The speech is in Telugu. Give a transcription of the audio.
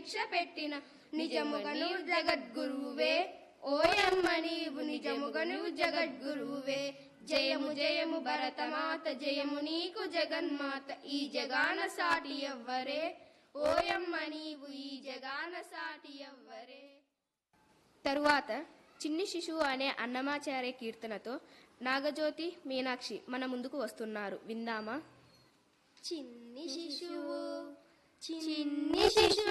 భిక్ష పెట్టిన నిజముగను జగద్గురువే ఓయమ్మ నీవు నిజముగను జగద్గురువే జయము జయము భరతమాత జయము నీకు జగన్మాత ఈ జగాన సాటి ఎవ్వరే ఓయమ్మ నీవు ఈ జగాన సాటి ఎవ్వరే. తరువాత చిన్ని శిశువు అనే అన్నమాచార్య కీర్తనతో నాగజ్యోతి మీనాక్షి మన ముందుకు వస్తున్నారు, విందామా? చిన్ని శిశువు చిన్ని శిశువు